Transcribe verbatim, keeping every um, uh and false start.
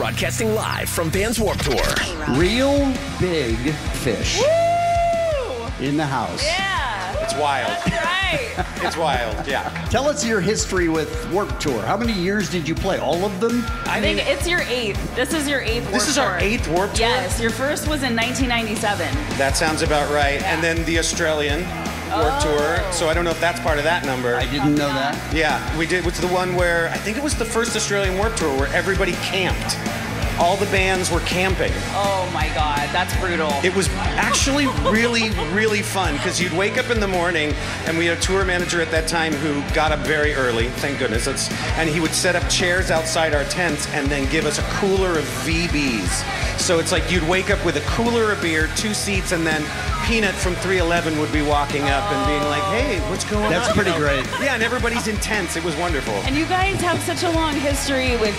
broadcasting live from Vans Warped Tour. Real big fish Woo! in the house. Yeah. It's wild. That's right. It's wild, yeah. Tell us your history with Warped Tour. How many years did you play? All of them? I think it's your eighth. This is your eighth Warped This is our Tour. eighth Warped Tour? Yes, your first was in nineteen ninety-seven. That sounds about right. Yeah. And then the Australian Warped Oh. Tour. So I don't know if that's part of that number. I didn't know that. Yeah, we did. What's the one where I think it was the first Australian Warped Tour where everybody camped. All the bands were camping. Oh my God, that's brutal. It was actually really, really fun because you'd wake up in the morning and we had a tour manager at that time who got up very early, thank goodness. That's, and he would set up chairs outside our tents and then give us a cooler of V Bs. So it's like you'd wake up with a cooler of beer, two seats, and then Peanut from three eleven would be walking up and being like, hey, what's going on? That's pretty great. Yeah, and everybody's intense. It was wonderful. And you guys have such a long history with